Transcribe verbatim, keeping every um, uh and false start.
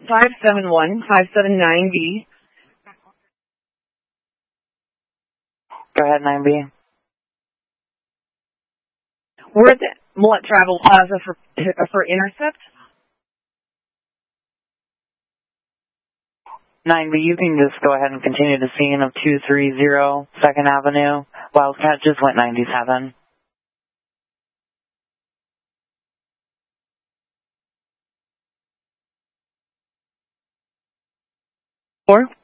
five seven one, five seven nine B. Go ahead, nine B. We're at the Mullet Travel Plaza for for intercept. nine B, you can just go ahead and continue the scene of two three zero second Avenue. Wildcat just went ninety-seven. Four.